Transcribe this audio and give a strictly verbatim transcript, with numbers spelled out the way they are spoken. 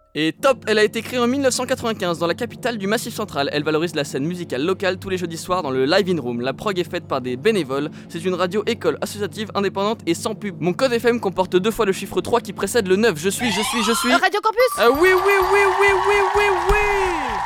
Et top, elle a été créée en mille neuf cent quatre-vingt-quinze dans la capitale du Massif Central. Elle valorise la scène musicale locale tous les jeudis soirs dans le Live In Room. La prog est faite par des bénévoles. C'est une radio école associative indépendante et sans pub. Mon code F M comporte deux fois le chiffre trois qui précède le neuf. Je suis, je suis, je suis. Radio Campus. Ah oui, oui, oui, oui, oui, oui, oui.